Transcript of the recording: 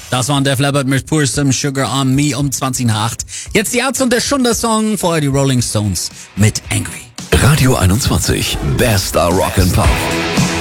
Das war Def Leppard mit Pour Some Sugar on Me um 20 nach 8. Jetzt die Ärzte und der Schunder-Song, vorher die Rolling Stones mit Angry. Radio 21, bester Rock and Pop.